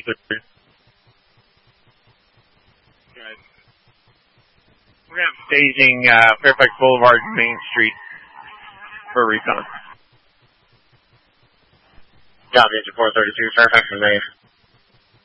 clear. Good. We're going to have staging Fairfax Boulevard, Main Street for recon. Copy, 432, Fairfax and Main.